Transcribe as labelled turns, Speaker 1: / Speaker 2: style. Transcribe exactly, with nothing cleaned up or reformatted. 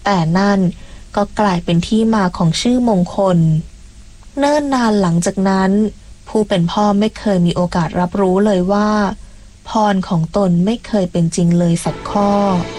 Speaker 1: แต่นั่นก็กลายเป็นที่มาของชื่อมงคลเนิ่นนานหลังจากนั้นผู้เป็นพ่อไม่เคยมีโอกาสรับรู้เลยว่าพรของตนไม่เคยเป็นจริงเลยสักข้อ